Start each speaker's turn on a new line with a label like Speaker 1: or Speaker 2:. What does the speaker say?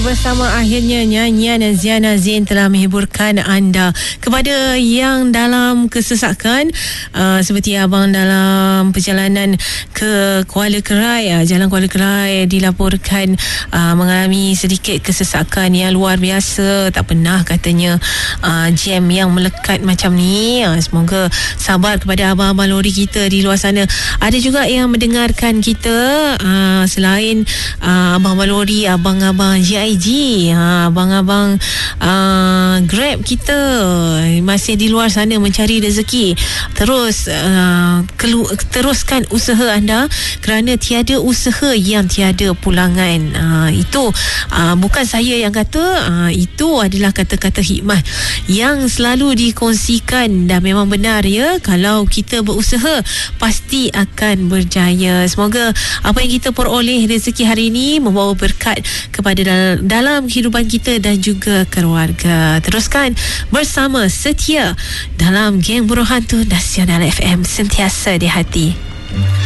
Speaker 1: Bersama akhirnya nyanyian Ziana Zain telah menghiburkan anda. Kepada yang dalam kesesakan, seperti abang dalam perjalanan ke Kuala Kerai, Jalan Kuala Kerai dilaporkan mengalami sedikit kesesakan yang luar biasa. Tak pernah katanya jam yang melekat macam ni. Semoga sabar kepada abang-abang lori kita di luar sana. Ada juga yang mendengarkan kita selain abang-abang lori, abang-abang GIG, abang-abang Grab kita masih di luar sana mencari rezeki. Teruskan usaha anda, kerana tiada usaha yang tiada pulangan. Itu bukan saya yang kata, itu adalah kata-kata hikmah yang selalu dikongsikan dan memang benar ya. Kalau kita berusaha pasti akan berjaya. Semoga apa yang kita peroleh rezeki hari ini membawa berkat kepada dalam kehidupan kita dan juga keluarga. Teruskan bersama setia dalam Geng Buruh Hantu Nasional FM, sentiasa di hati.